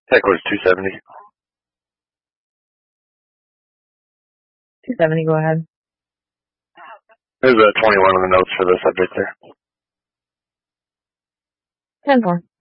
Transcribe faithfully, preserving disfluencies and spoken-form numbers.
Headquarters two seventy. two seventy, go ahead. There's a twenty-one on the notes for the subject there. ten four.